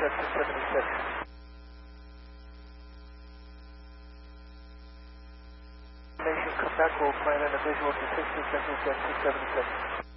jet to 76. Nation, come back, we'll plan in a visual to 66 Central jet to 76.